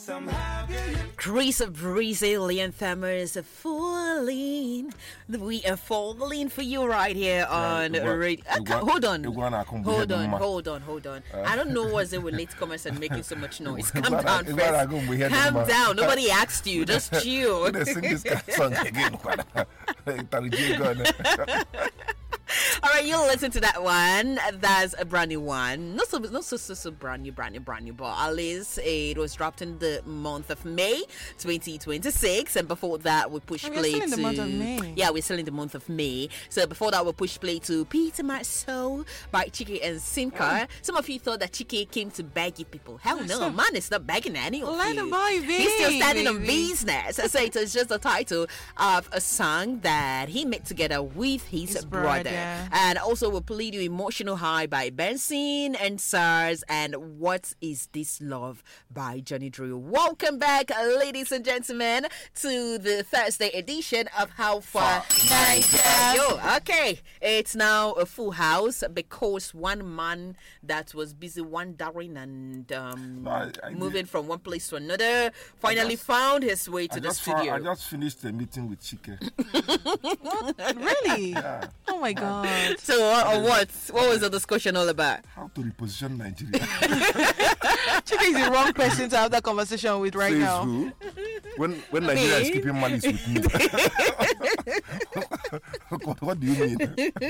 Chris Brazilian Famers falling. We are falling for you right here on radio. Hold on. I don't know what's it with late comers and making so much noise. Calm down first. Calm down. Nobody asked you. Just chill. Sing this song again. All right, you'll listen to that one. That's a brand new one. Not so brand new, but at least it was dropped in the month of May 2026. And before that, we pushed play to... the month of May. Yeah, we're still in the month of May. So before that, we pushed play to Peter My Soul by Chike and Simka. Some of you thought that Chike came to beg you people. Hell no, man is not begging any of you. He's still standing on business. So it was just the title of a song that he made together with his brother. And also we'll play you Emotional High by Benson and SARS and What Is This Love by Johnny Drew. Welcome back, ladies and gentlemen, to the Thursday edition of How Far Nigeria. Okay, it's now a full house because one man that was busy wandering and moving from one place to another finally found his way to the studio. I just finished a meeting with Chike. Really? Yeah. Oh my God. So what was the discussion all about? How to reposition Nigeria. Chike is the wrong person to have that conversation with right now. Who? When Nigeria is keeping malice with me. What do you mean?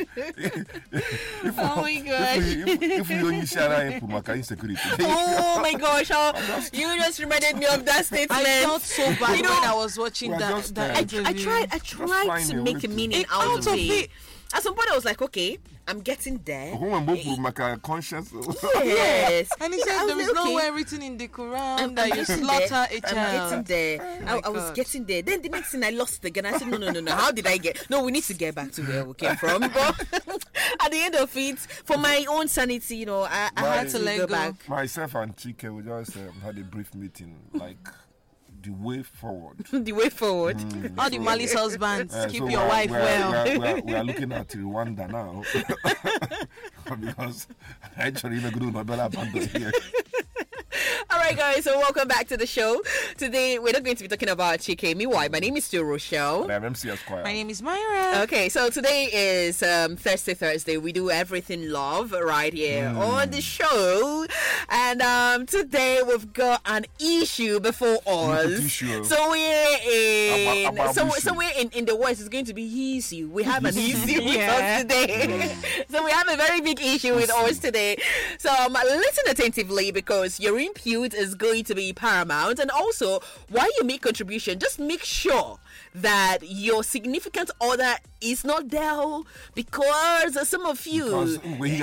Oh my gosh. If you only share Pumaka insecurity. Oh my gosh. You just reminded me of that statement. I felt so bad when I was watching that interview. I tried to make a meaning out of it. At some point I was like, okay, I'm getting there. Conscious. Yes. And he said there is nowhere written in the Quran that you slaughter a child. I'm getting there. I was getting there. Then the next thing I lost again. I said, no. How did I get? No, we need to get back to where we came from. But at the end of it, for my own sanity, I had to let go back. Myself and Chike, we just had a brief meeting, like the way forward. The way forward. All the malice husbands, keep your wife well. We are looking at Rwanda now. Because actually, we're going to be abandoned here. All right, guys, so welcome back to the show. Today, we're not going to be talking about Chike Miwai. My name is still Rochelle. And I'm MC Esquire. My name is Myra. Okay, so today is Thursday. We do everything love right here on the show. And today, we've got an issue before us. Somewhere in the West, it's going to be issue. We have an issue with us today. So we have a very big issue with us today. So listen attentively because your input is going to be paramount. And also, while you make contribution, just make sure that your significant other is not there because some of you... We've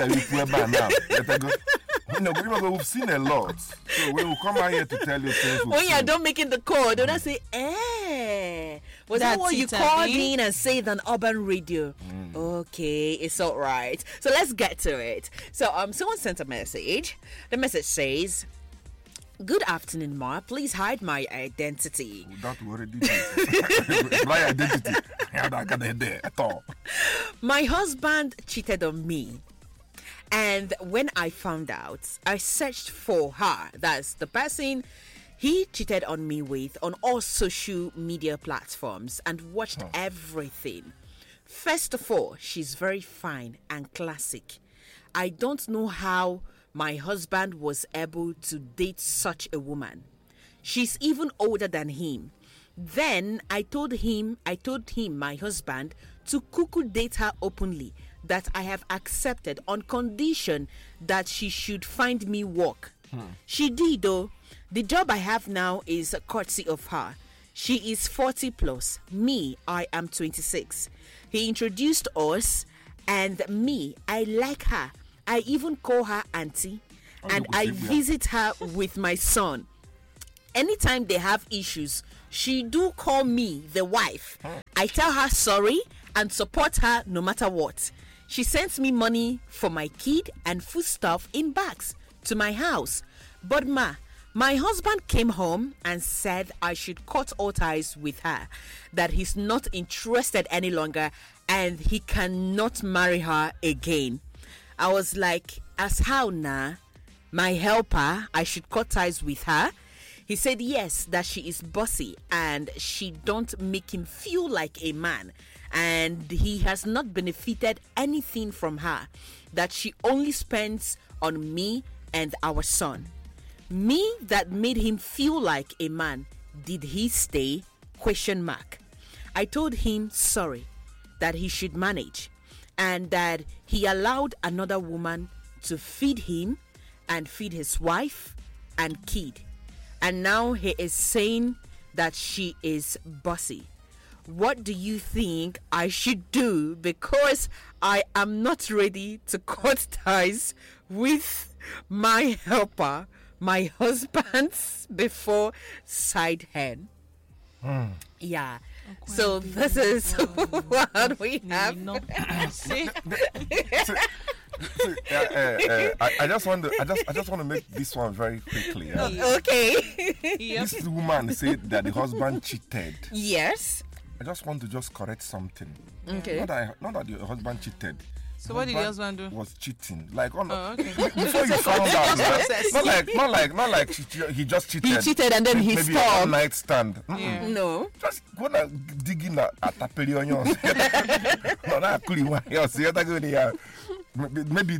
seen a lot. So when we come out here to tell you things... When you're done making the call, don't I say, was that what you called in and said on Urban Radio? Okay, it's all right. So let's get to it. So someone sent a message. The message says... Good afternoon, Ma. Please hide my identity. Don't worry. My identity. At all. My husband cheated on me. And when I found out, I searched for her. That's the person he cheated on me with on all social media platforms and watched everything. First of all, she's very fine and classic. I don't know how my husband was able to date such a woman. She's even older than him. Then I told him, my husband, to cuckoo date her openly, that I have accepted on condition that she should find me work. She did though. The job I have now is a courtesy of her. She is 40 plus. Me, I am 26. He introduced us and me, I like her. I even call her auntie and I visit her with my son. Anytime they have issues, she do call me the wife. I tell her sorry and support her no matter what. She sends me money for my kid and foodstuff in bags to my house. But my husband came home and said I should cut all ties with her, that he's not interested any longer and he cannot marry her again. I was like, as how now? My helper, I should cut ties with her. He said yes, that she is bossy and she don't make him feel like a man, and he has not benefited anything from her, that she only spends on me and our son. Me that made him feel like a man. Did he stay? Question mark. I told him sorry, that he should manage, and that he allowed another woman to feed him and feed his wife and kid. And now he is saying that she is bossy. What do you think I should do? Because I am not ready to cut ties with my helper, my husband's before side hen. Yeah. So this is what we have. See? I just want to make this one very quickly. Okay. Yep. This woman said that the husband cheated. Yes. I just want to correct something. Okay. Not that the husband cheated. So what did the husband do? Was cheating. Like on okay. before you found out. Not like he just cheated. He cheated and then he maybe stopped. a night stand. Yeah. No. Just go and dig in at tapeli on yours. No, that cool one. Yes, the other good here. Maybe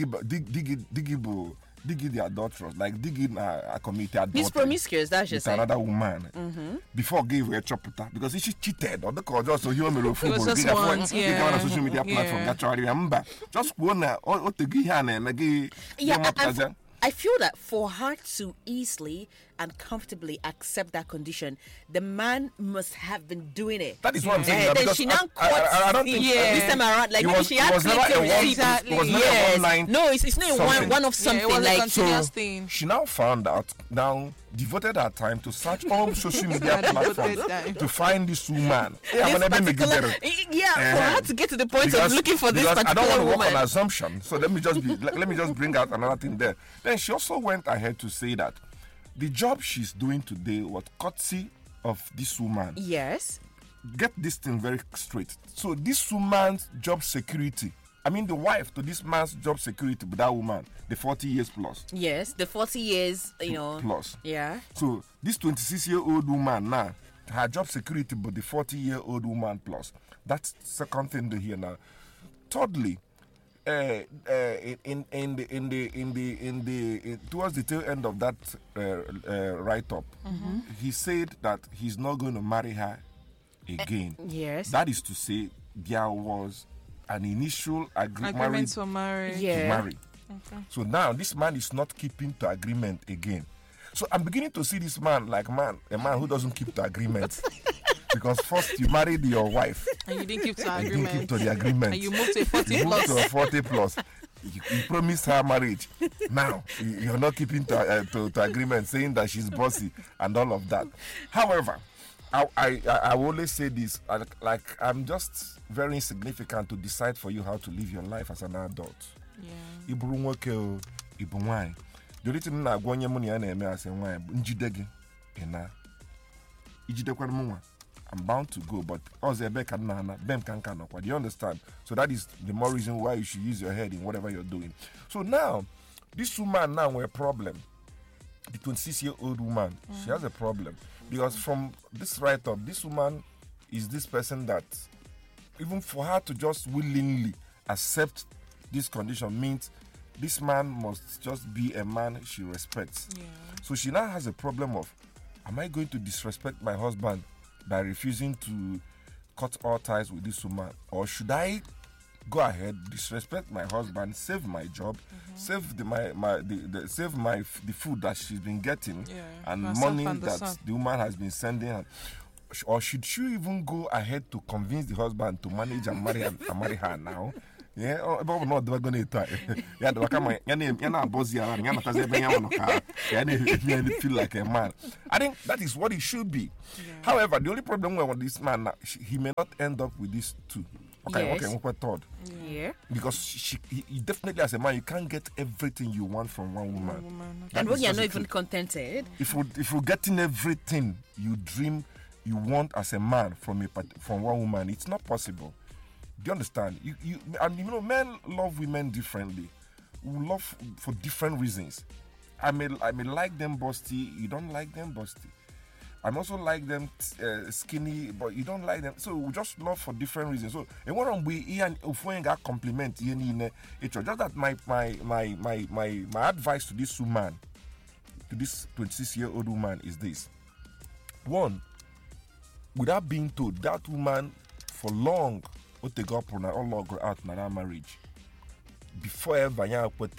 dig in the adulterous, like dig in a committed adultery. He's promiscuous, that's with just saying. another woman before gave her a chopper because she cheated or the cause also he was just once, yeah. on a social media platform. That's all I remember. Just one or to give her and Yeah, I feel that for her to easily and comfortably accept that condition, the man must have been doing it. That is what I'm saying. Then because she now I don't think this time around, like it maybe was, she it had was never a one. Exactly. It was never Yes. a one-line. No, it's not a something. one of Yeah, something it was a like continuous thing. She now found out, now devoted her time to search all social media Devoted platforms time. to find this woman. this particular, for her to get to the point of looking for this because I don't particular want to work woman. on assumption. So let me just bring out another thing there. Then she also went ahead to say that the job she's doing today was courtesy of this woman. Yes. Get this thing very straight. So this woman's job security, I mean the wife to this man's job security with that woman, the 40 years plus. Yes, the 40 years, Plus. Yeah. So this 26-year-old woman now, her job security but the 40-year-old woman plus. That's second thing to hear now. Thirdly, towards the tail end of that write-up, he said that he's not going to marry her again. Yes. That is to say, there was an initial Agreement for marriage. Yeah. to marry. Okay. So now this man is not keeping to agreement again. So I'm beginning to see this man like a man who doesn't keep to agreement. Because first you married your wife. And you didn't keep to And you didn't keep agreement. to the agreement. And you moved to a 40 You moved plus. to a 40 plus. You promised her marriage. Now you're not keeping to agreement, saying that she's bossy and all of that. However, I will always say this, like I'm just very insignificant to decide for you how to live your life as an adult. Yeah. Iburu nwoke o, ibu nwanyị. The only thing na agwa onye mụ na ya na-eme as a nwanyị bụ njide gị ina. Ijidekwara m nwa. I'm bound to go, but also ebe ka nna ana, bem ka nka nọkwa. Do you understand? So that is the more reason why you should use your head in whatever you're doing. So now, this woman now with a problem. The 26-year-old woman, she has a problem. Because from this write-up, this woman is this person that even for her to just willingly accept this condition means this man must just be a man she respects. Yeah. So she now has a problem of, am I going to disrespect my husband by refusing to cut all ties with this woman? Or should I go ahead, disrespect my husband, save my job, save the food that she's been getting, and herself money and the that son. the woman has been sending her? Or should she even go ahead to convince the husband to manage and marry her now? Yeah, but not going to try. Yeah, the wakama, yana bossy, yana kaze ben yana ka, yana feel like a man. I think that is what it should be. However, the only problem with this man, he may not end up with these two. Okay, Yes. okay, what third? Yeah. Because he definitely as a man, you can't get everything you want from one woman. That And when is you're just not the even truth. contented, If you're getting everything you dream you want as a man from one woman, it's not possible. Do you understand? And men love women differently. We love for different reasons. I may like them busty. You don't like them busty. I also like them skinny, but you don't like them. So we just love for different reasons. So and one of we and got compliment just that my advice to this woman, to this 26-year-old woman is this. One, without being told, that woman for long what they got out in that marriage. Before ever, ka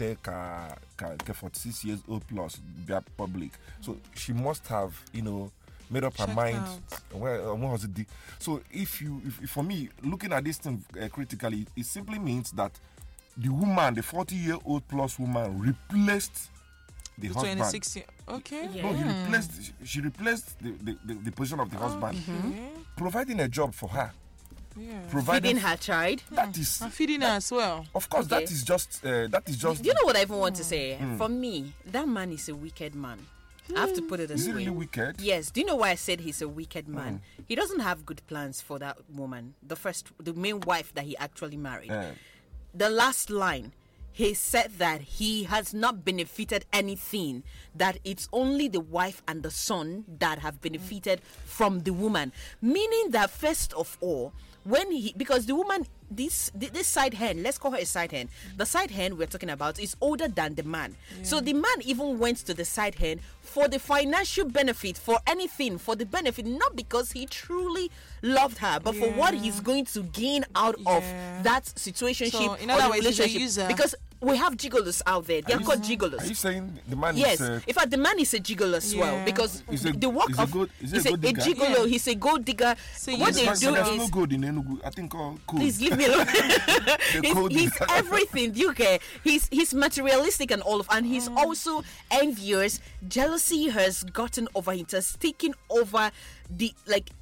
46 years old plus be public. So she must have, made up her mind. What was it? So if for me, looking at this thing critically, it simply means that the woman, the 40-year-old plus woman, replaced the husband. 26 years. Okay. Yeah. No, she replaced the position of the husband, providing a job for her. Yeah. Feeding her child. That is. I'm feeding her as well. Of course, Okay. that is just. Do you know what I even want to say? For me, that man is a wicked man. I have to put it this Is it way. really wicked? Yes. Do you know why I said he's a wicked man? He doesn't have good plans for that woman, the main wife that he actually married. The last line, he said that he has not benefited anything, that it's only the wife and the son that have benefited from the woman. Meaning that first of all, because the woman, this side hand, let's call her a side hand. The side hand we're talking about is older than the man. So the man even went to the side hand for the financial benefit, for anything, for the benefit, not because he truly loved her, but for what he's going to gain out of that situationship So, in or other the words, he's a relationship. user. Because we have gigolos out there. They are called Are gigolos. you saying the man Yes, is? in fact, the man is a gigolo as well, Yeah. because Is a- the work is a of gold- is he a he's a gold digger? gigolo. Yeah. He's a gold digger. So What you they just- do there's is no gold in Enugu. I think called cool. please leave me alone. gold he's digger. everything. You care. He's materialistic and all of, and he's also envious. Jealousy has gotten over him. Has taken over the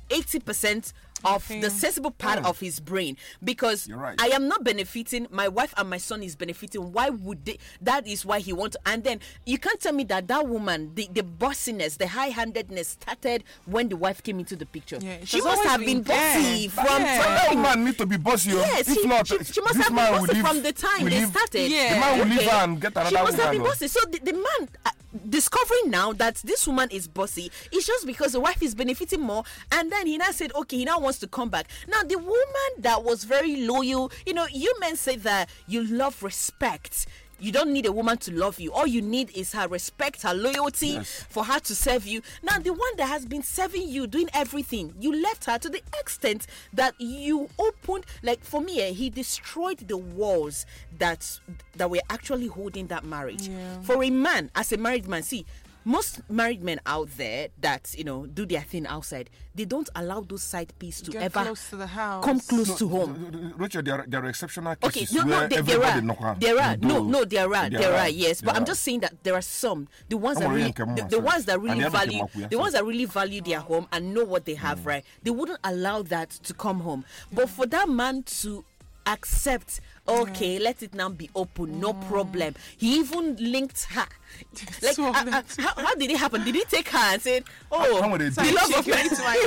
80% of the sensible part of his brain, because You're right. I am not benefiting, my wife and my son is benefiting. Why would they? That is why he wants. And then you can't tell me that woman, the bossiness, the high-handedness started when the wife came into the picture. Yeah, it She has must always have been been there. bossy from That time. man need to be bossy. Yes, if not, she must this have man been will bossy leave- from the time will they leave- started. Yeah. The man will leave Okay. her and get another She must have been woman. bossy. So the man discovering now that this woman is bossy is just because the wife is benefiting more, and then he now said, okay, he now wants to come back. Now the woman that was very loyal, you men say that you love respect. You don't need a woman to love you. All you need is her respect, her loyalty, Yes. for her to serve you. Now, the one that has been serving you, doing everything, you left her to the extent that you opened, for me, he destroyed the walls that were actually holding that marriage. Yeah. For a man, as a married man, see, most married men out there that do their thing outside, they don't allow those side pieces to Get ever close to the house. come close to home. Rachel, there are exceptional Okay, cases no, where there everybody are. knock her. There are. Though- No, there are. Yes, but There I'm are. just saying that there are some. The ones that I'm really, already in Kemo, the ones that and really the other value, Kemo, yeah, the ones that really value their home and know what they have, right? They wouldn't allow that to come home. But for that man to accept, okay, let it now be open, no problem. He even linked her. So that's- How did it happen? Did he take her and say, "Oh, How would they the do? love of Take you into my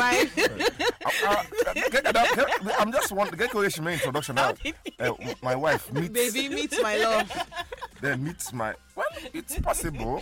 wife. I'm just want to get to my introduction now. My wife meets Baby, meet my love. then meets my. Well, it's possible.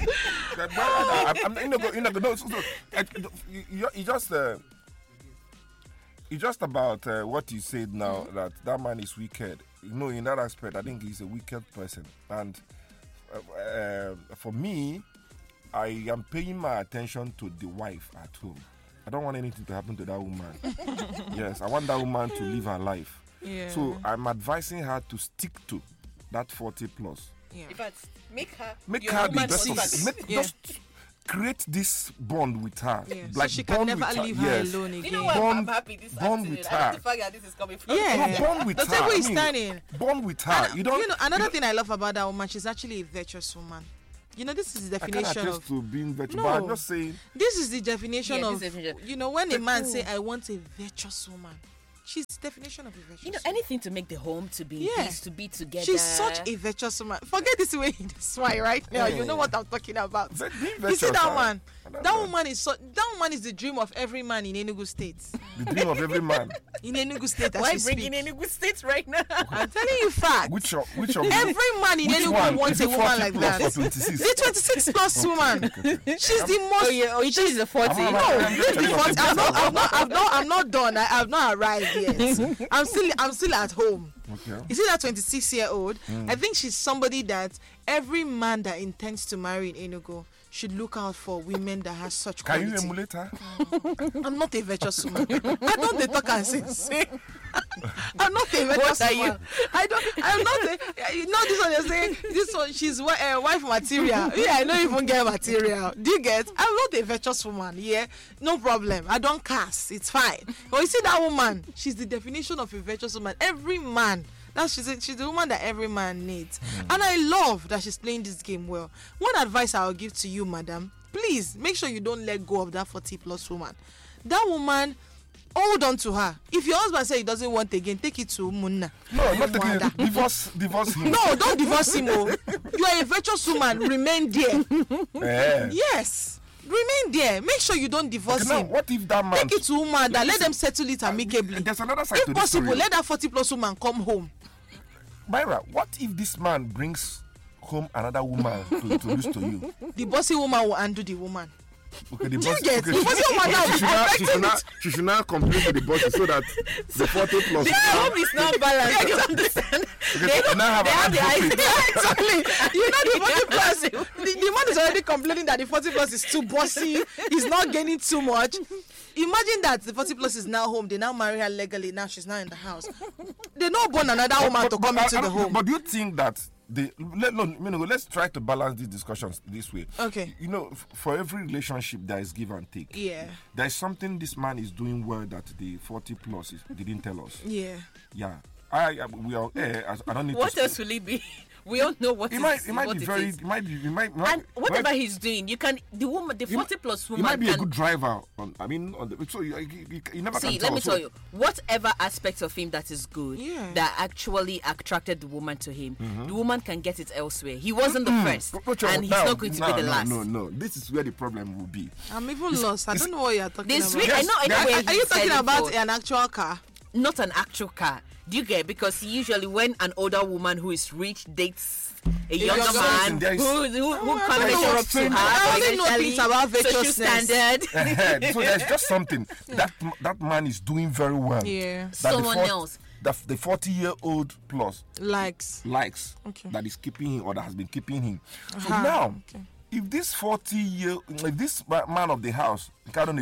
It's just about what you said now, that man is wicked. In that aspect, I think he's a wicked person. And for me, I am paying my attention to the wife at home. I don't want anything to happen to that woman. Yes, I want that woman to live her life. Yeah. So I'm advising her to stick to that 40 plus. Yeah. In fact, make her The best woman. of Yeah. just create this bond with her. Yeah, so Like she can bond never with her. leave her Yes. alone You know again. what? Bond- I'm happy this bond afternoon. with I like her. the fact that this is coming from. Yeah. No, bond with The her. table is I mean, standing. Bond with her. You don't. Another thing I love about that woman, she's actually a virtuous woman. This is the I can't definition attest of. to being virtuous, No. but I'm just saying. This is the definition Yeah, of. this is definition. When a man say, "I want a virtuous woman," She's the definition of a virtuous You know, woman. anything to make the home to be Yeah. peace, to be together. She's such a virtuous woman. Forget this way in this way right now. You know what I'm talking about. Being You see virtuous, that right? man? That That man. woman is that woman is the dream of every man in Enugu State. The dream of every man. In Enugu State, as Why we bring in speak. any good states right now? I'm telling you facts. Which of Every man in which Enugu one? wants Is a it woman 40 like plus that. or 26? The 26 plus woman. She's the most. Oh yeah, oh you choose the 40. I'm No, I'm she's the telling you, first. I'm not done. I've not arrived yet. I'm still at home. Okay. You see that 26-year-old? I think she's somebody that every man that intends to marry in Enugu should look out for women that has such Can quality. you emulate her? I'm not a virtuous woman. I don't dey talk and say. I'm not a virtuous What are you? woman. I'm not a. You know this one you're saying. This one she's wife material. Yeah, I don't even get material. Do you get? I'm not a virtuous woman. Yeah, no problem. I don't cast. It's fine. But you see that woman? She's the definition of a virtuous woman. Every man. She's the woman that every man needs. And I love that she's playing this game well. One advice I'll give to you, madam, please make sure you don't let go of that 40+ woman. That woman, hold on to her. If your husband says he doesn't want again, take it to Munna. No, not taking Wanda. it. Divorce him. No, don't divorce him. Oh. You are a virtuous woman. Remain there. Eh. Yes. Remain there. Make sure you don't divorce Okay, now, him. what if that man? Take it to woman that let them settle it amicably. There's another side If to this possible, story. let that 40+ woman come home. Myra, what if this man brings home another woman to introduce to you? The bossy woman will undo the woman. Okay, the Do you boss. get? Okay, The bossy woman now will be perfecting it. she should not complain to the boss so that the 40 plus. The home is not balanced. You understand? Okay, so now have they have an the advocate. idea. Exactly. You know the 40+. The man is already complaining that the 40+ is too bossy. He's not getting too much. Imagine that the 40+ is now home. They now marry her legally. Now she's now in the house. They not born another woman to come into I the don't- home. But do you think that let's try to balance these discussions this way. Okay. You know, for every relationship there is give and take. Yeah. There is something this man is doing well that the 40+ didn't tell us. Yeah. Yeah. We are. I don't need What to. else will it be? We all know what It is- might be what very. is. It might be. And whatever he's doing, you can the 40+ He woman might be a can good driver. On the so you never can see. tell. Let me So- tell you, whatever aspect of him that is good, Yeah. that actually attracted the woman to him, the woman can get it elsewhere. He wasn't the first, and he's not going to be the last. No. This is where the problem will be. I'm even lost. I don't know what you're talking This about. week, I know anywhere Are you he said talking it about before. an actual car? Not an actual car. Do you get? Because usually when an older woman who is rich dates a younger younger man person, who I can don't know measure up what's to her I only know financially, things about social virtuousness. standard. So there's just something that man is doing very well. Yeah. That Someone else. That the 40-year-old plus Likes. likes Okay. that is keeping him or that has been keeping him. So Aha, now, okay. if this man of the house,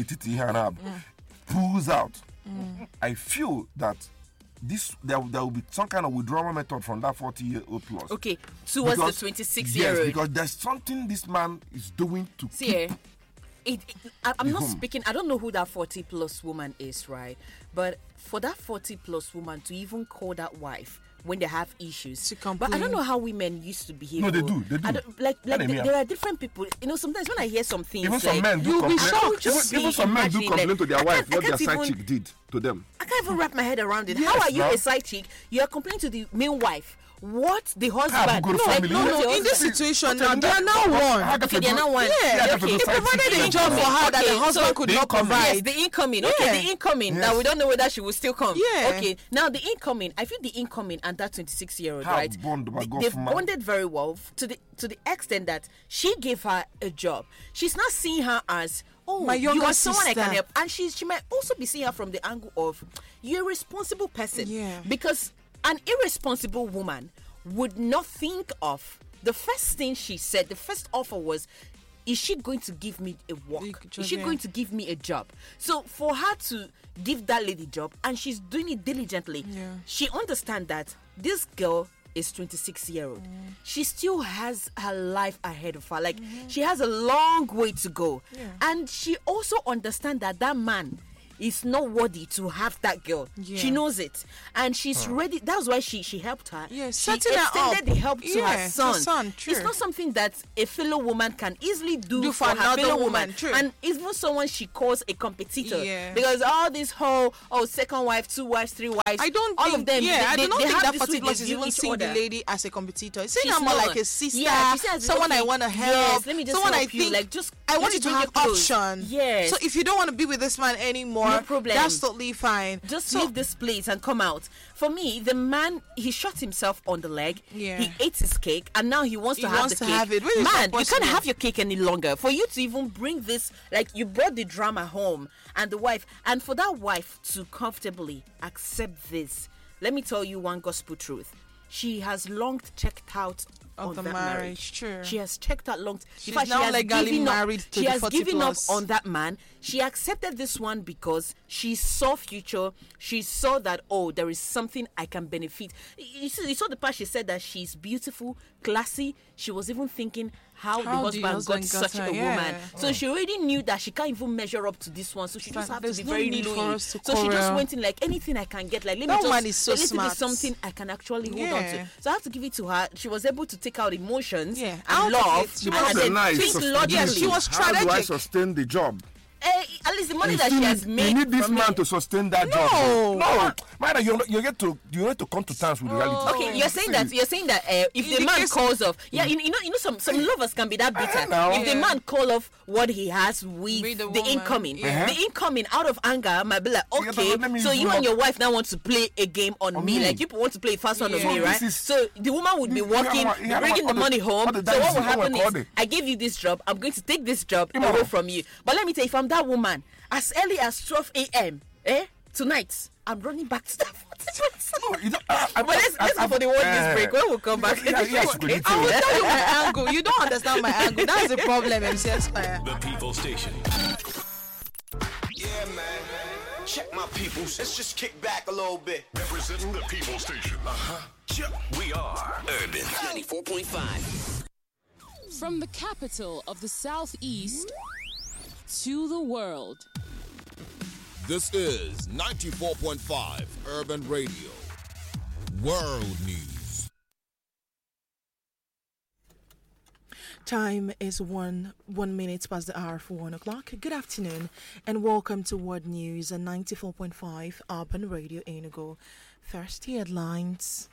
pulls out, I feel that there will be some kind of withdrawal method from that 40-year-old plus. Okay, towards Because- the 26 Yes, year old. because there's something this man is doing to See, keep. I'm not home. speaking. I don't know who that 40+ woman is, right? But for that 40+ woman to even call that wife when they have issues, To but I complain. don't know how women used to behave. No, they though. do, they do. I don't, like What they mean? there are different people. You know, sometimes when I hear some things, Even some like, men do you'll be complain. shocked. Just Even some men do imagine, complain like, to their I wife can't- I what their can't side even- chick did to them. I can't even wrap my head around it. Yes, How are you now. a side chick? You are complaining to the main wife. What the husband? go to like, family. no, No, no, No, in this See, situation what now, they are now one. Okay, they are now one. Yeah, okay. He provided a job for her that the husband could not Yes, provide. the incoming. Okay, Yeah. the incoming. Yes. Now we don't know whether she will still come. Yeah. Okay. Now the incoming. I feel the incoming and that 26-year-old, How right? bond by God They've for man. bonded very well to the extent that she gave her a job. She's not seeing her as, oh, My you younger are someone I can sister. help, and she might also be seeing her from the angle of you're a responsible person. Yeah. Because an irresponsible woman would not think of the first thing she said. The first offer was, is she going to give me a work? Is she Yeah. going to give me a job? So for her to give that lady job, and she's doing it diligently, Yeah. she understands that this girl is 26-year-old. She still has her life ahead of her. Like, she has a long way to go. Yeah. And she also understands that that man, is not worthy to have that girl. Yeah. She knows it, and she's ready. That's why she helped her. Yeah, she setting her extended up. the help to Yeah, her to son. son, true. It's not something that a fellow woman can easily do For her another fellow woman, true. and even someone she calls a competitor. Yeah. Because all this whole second wife, 2 wives, 3 wives, I don't all think, of them. I do not they think have that this way particular they is view even each seeing the other. lady as a competitor. It's seeing She's her more not. like a sister, Yeah, she says, someone I okay, want to help, yes, let me just someone help I you. think Like, just I let want me you to bring have close. option. Yes. So if you don't want to be with this man anymore, No problem. that's totally fine. Just so, leave this place and come out. For me, the man, he shot himself on the leg. Yeah. He ate his cake, and now he wants to have wants the to cake. have it, which is Man, not you can't possible. have your cake any longer. For you to even bring this, like, you brought the drama home, and the wife, and for that wife to comfortably accept this, let me tell you one gospel truth. She has long checked out Of on the that marriage, true. She has checked out long. She's in fact, now she has legally given married up, to She the has 40 given plus. up on that man. She accepted this one because she saw future. She saw that, there is something I can benefit. You saw the part she said that she's beautiful, classy. She was even thinking how the How the husband husband got got such her, a yeah. woman. So she already knew that she can't even measure up to this one. So she just Like, have to there's be no very need for loyal. us to So she just quarrel. went in like, anything I can get. Like, let That me woman just is so let it be smart. something I can actually hold on to. Yeah. So I have to give it to her. She was able to take out emotions Yeah, and out of love it. She and was then nice. think logically. Yes, she was How do I strategic. sustain the job? At least the money You that still she has need- made you need this from man it. to sustain that job. No, man, you get to come to terms with reality. Okay, you're saying that if In the the man case- calls off, you know some lovers can be that bitter. now. If the Yeah. man call off what he has with With the the woman, incoming, yeah. the incoming out of anger might be like, Yeah, okay, but let me so you zoom and up. your wife now want to play a game on me, me. like you want to play a fast one on Yeah. me, So right? this is- So the woman would be this- yeah, working, yeah, yeah, bringing all the the- money home. all the So what dice will is happen all is, recorded. I gave you this job, I'm going to take this job Come on. away from you. But let me tell you, if I'm that woman, as early as 12 a.m. Tonight, I'm running back to that. No, you don't- But let's go for the one news break. When we'll come back, Yeah, yes, we need to. I will tell you my angle. You don't understand my angle. That's the problem, MC Aspire. The People Station. Yeah, man. Check my peoples. Let's just kick back a little bit. Representing the People Station. We are Urban 94.5. From the capital of the Southeast to the world. This is 94.5 Urban Radio. World News. Time is one minute past the hour for 1 o'clock. Good afternoon and welcome to World News on 94.5 Urban Radio Enugu. First headlines.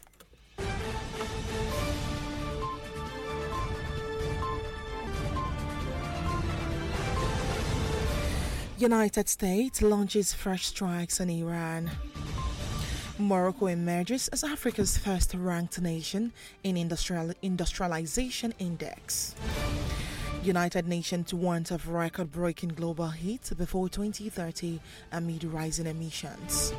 United States launches fresh strikes on Iran. Morocco emerges as Africa's first ranked nation in industrialization index. United Nations warns of record-breaking global heat before 2030 amid rising emissions.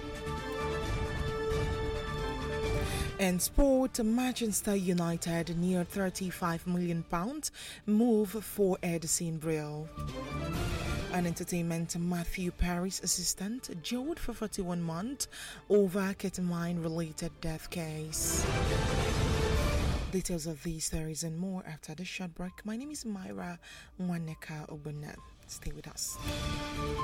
In sport, Manchester United near £35 million move for Edison Brill. And entertainment, Matthew Perry's assistant jailed for 41 months over ketamine-related death case. Details of these stories and more after the short break. My name is Myra Waneka Obunet. Stay with us.